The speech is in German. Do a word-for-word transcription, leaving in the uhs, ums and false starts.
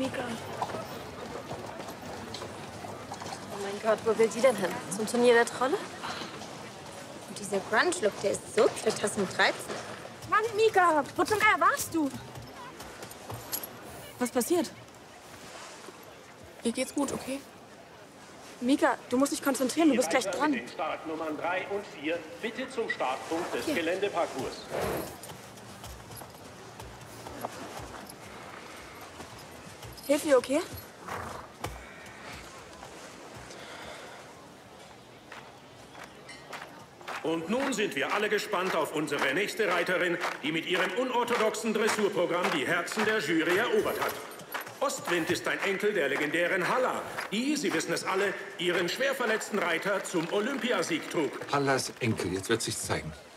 Mika. Oh mein Gott, wo will sie denn hin? Zum Turnier der Trolle? Und dieser Grunge-Look, der ist so zweitausenddreizehn. Mann, Mika, wo zum Eier warst du? Was passiert? Mir geht's gut, okay? Mika, du musst dich konzentrieren, du bist gleich dran. Mit den Startnummern drei und vier bitte zum Startpunkt des Hier. Geländeparcours. Hilft dir okay? Und nun sind wir alle gespannt auf unsere nächste Reiterin, die mit ihrem unorthodoxen Dressurprogramm die Herzen der Jury erobert hat. Ostwind ist ein Enkel der legendären Halla, die, Sie wissen es alle, ihren schwer verletzten Reiter zum Olympiasieg trug. Hallas Enkel, jetzt wird sich's zeigen.